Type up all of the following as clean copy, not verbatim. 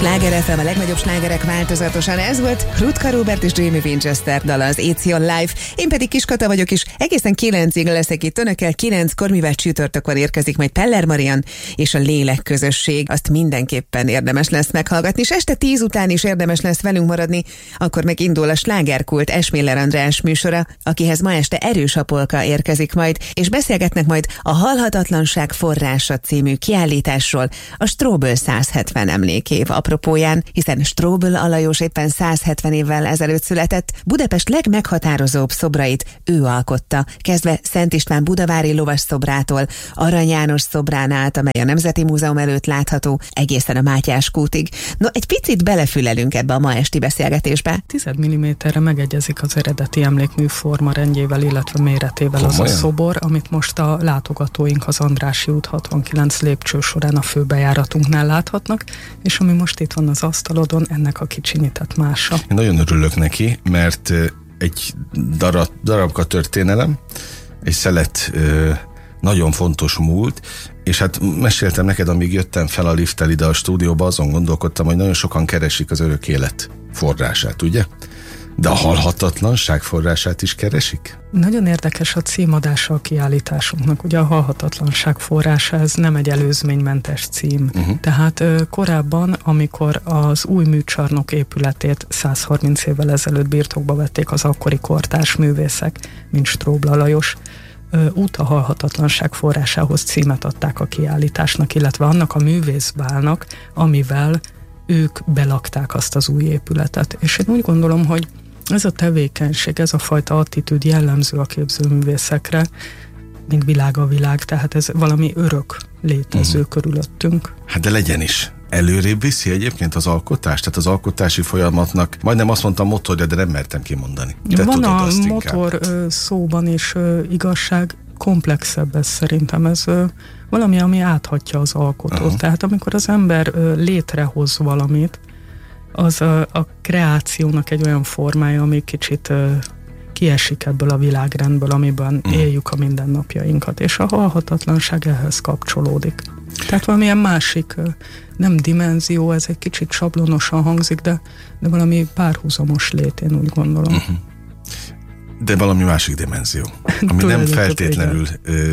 Sláger FM, a legnagyobb slágerek változatosan. Ez volt Rutka Robert és Jamie Winchester dala, az It's Your Life. Én pedig Kis Kata vagyok, és egészen 9-ig leszek itt önökkel. 9-kor, mivel csütörtökön érkezik majd Peller Marian és a Lélek Közösség. Azt mindenképpen érdemes lesz meghallgatni, és este 10 után is érdemes lesz velünk maradni. Akkor meg indul a Slágerkult Esmiller András műsora, akihez ma este Erős Apolka érkezik majd, és beszélgetnek majd a Halhatatlanság forrása című kiállításról, a Strobel 170 emlékév apropóján, hiszen Strobel Alajos éppen 170 évvel ezelőtt született. Budapest legmeghatározóbb szobrait ő alkotta, kezdve Szent István budavári lovas szobrától, Arany János szobrán át, amely a Nemzeti Múzeum előtt látható, egészen a Mátyás kútig. No, egy picit belefülelünk ebbe a ma esti beszélgetésbe. 10 mm-re megegyezik az eredeti emlékmű formarendjével, illetve méretével az a szobor, amit most a látogatóink az Andrássy út 69 lépcső során a főbejáratunknál láthatnak, és ami most itt van az asztalodon, ennek a kicsinyített mása. Én nagyon örülök neki, mert egy darabka történelem, egy szelet nagyon fontos múlt, és hát meséltem neked, amíg jöttem fel a lifttel ide a stúdióba, azon gondolkodtam, hogy nagyon sokan keresik az örök élet forrását, ugye? De a halhatatlanság forrását is keresik? Nagyon érdekes a címadása a kiállításunknak. Ugye a halhatatlanság forrása, ez nem egy előzménymentes cím. Tehát korábban, amikor az új műcsarnok épületét 130 évvel ezelőtt birtokba vették az akkori kortárs művészek, mint Strobel Alajos, út a halhatatlanság forrásához címet adták a kiállításnak, illetve annak a művészbálnak, amivel ők belakták azt az új épületet. És én úgy gondolom, hogy ez a tevékenység, ez a fajta attitűd jellemző a képzőművészekre, mint világ a világ, tehát ez valami örök létező körülöttünk. Hát de legyen is. Előrébb viszi egyébként az alkotást, tehát az alkotási folyamatnak, majdnem azt mondtam motorja, de nem mertem kimondani. Te van tudod a azt motor szóban is igazság, komplexebb ez szerintem, ez valami, ami áthatja az alkotót. Tehát amikor az ember létrehoz valamit, az a kreációnak egy olyan formája, ami kicsit kiesik ebből a világrendből, amiben éljük a mindennapjainkat, és a halhatatlanság ehhez kapcsolódik. Tehát valamilyen másik, nem dimenzió, ez egy kicsit sablonosan hangzik, de valami párhuzamos lét, én úgy gondolom. De valami másik dimenzió, ami nem feltétlenül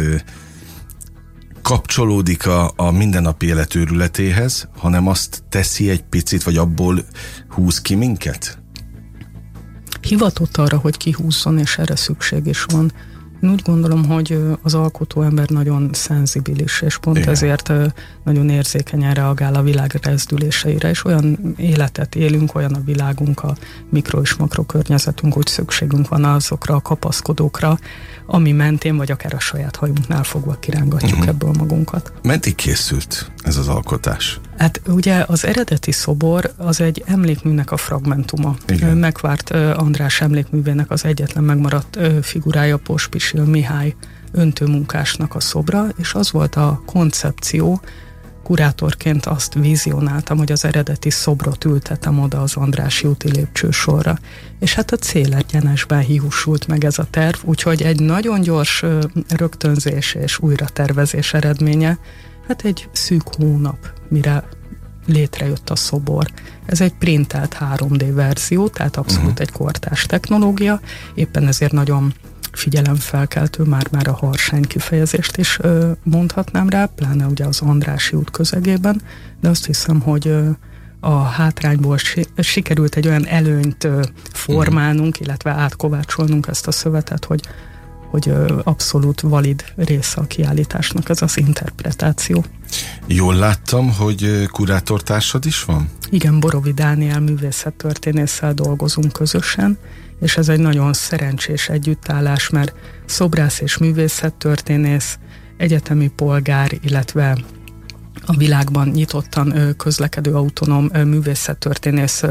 kapcsolódik a mindennapi élet őrületéhez, hanem azt teszi egy picit, vagy abból húz ki minket? Hivatott arra, hogy kihúzzon, és erre szükség is van. Én úgy gondolom, hogy az alkotó ember nagyon szenzibilis, és pont ezért nagyon érzékenyen reagál a világ rezdüléseire, és olyan életet élünk, olyan a világunk, a mikro- és makrokörnyezetünk, úgy szükségünk van azokra a kapaszkodókra, ami mentén, vagy akár a saját hajunknál fogva kirángatjuk ebből magunkat. Meddig készült ez az alkotás? Hát ugye az eredeti szobor az egy emlékműnek a fragmentuma. Megvárt András emlékművének az egyetlen megmaradt figurája Pospisil Mihály öntőmunkásnak a szobra, és az volt a koncepció, kurátorként azt vizionáltam, hogy az eredeti szobrot ültetem oda az Andrássy úti lépcsősorra. És hát a célegyenesben hiúsult meg ez a terv, úgyhogy egy nagyon gyors rögtönzés és újratervezés eredménye, hát egy szűk hónap, mire létrejött a szobor. Ez egy printelt 3D verzió, tehát abszolút egy kortárs technológia, éppen ezért nagyon figyelemfelkeltő, már a harsány kifejezést is mondhatnám rá, pláne ugye az Andrássy út közegében, de azt hiszem, hogy a hátrányból sikerült egy olyan előnyt formálnunk, illetve átkovácsolnunk ezt a szövetet, hogy abszolút valid része a kiállításnak ez az interpretáció. Jól láttam, hogy kurátortársad is van? Igen, Borovi Dániel művészettörténésszel dolgozunk közösen, és ez egy nagyon szerencsés együttállás, mert szobrász és művészettörténész, egyetemi polgár, illetve a világban nyitottan közlekedő autonóm művészettörténész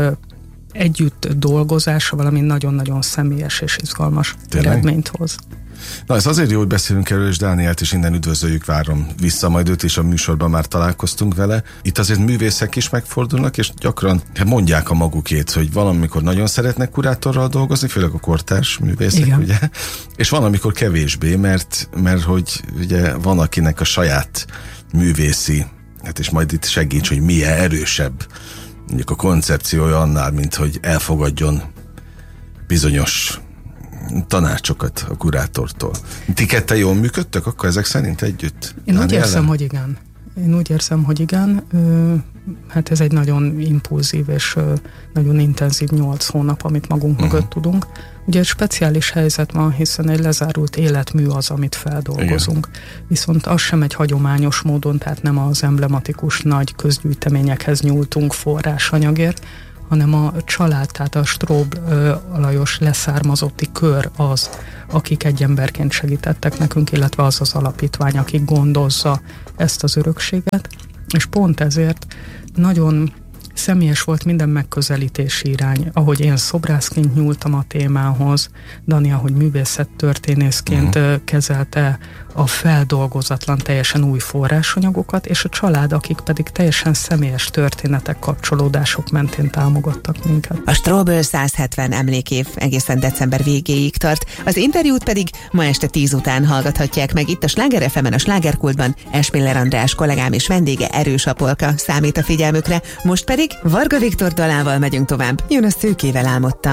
együtt dolgozása valami nagyon-nagyon személyes és izgalmas eredményt hoz. Na, ez azért jó, hogy beszélünk erről, és Dánielt is innen üdvözöljük, várom vissza majd őt, és a műsorban már találkoztunk vele. Itt azért művészek is megfordulnak, és gyakran mondják a magukét, hogy valamikor nagyon szeretnek kurátorral dolgozni, főleg a kortárs művészek, ugye? És van, amikor kevésbé, mert hogy ugye van, akinek a saját művészi, hát és majd itt segíts, hogy milyen erősebb mondjuk a koncepciója annál, mint hogy elfogadjon bizonyos tanácsokat a kurátortól. Ti ketten jól működtök akkor ezek szerint együtt? Én úgy érzem, hogy igen. Hát ez egy nagyon impulzív és nagyon intenzív 8 hónap, amit magunk mögött tudunk. Ugye egy speciális helyzet van, hiszen egy lezárult életmű az, amit feldolgozunk. Igen. Viszont az sem egy hagyományos módon, tehát nem az emblematikus nagy közgyűjteményekhez nyúltunk forrásanyagért, hanem a család, tehát a Strób Alajos leszármazotti kör az, akik egy emberként segítettek nekünk, illetve az az alapítvány, aki gondozza ezt az örökséget, és pont ezért nagyon személyes volt minden megközelítési irány, ahogy én szobrászként nyúltam a témához, Dani, ahogy művészettörténészként kezelte a feldolgozatlan, teljesen új forrásanyagokat, és a család, akik pedig teljesen személyes történetek, kapcsolódások mentén támogattak minket. A Stróböl 170 emlékév egészen december végéig tart. Az interjút pedig ma este 10 után hallgathatják meg itt a Sláger FM-en, a Slágerkultban. Esmiller András kollégám és vendége, Erős Apolka számít a figyelmükre. Most pedig Varga Viktor dalával megyünk tovább. Jön a Szőkével álmodtam.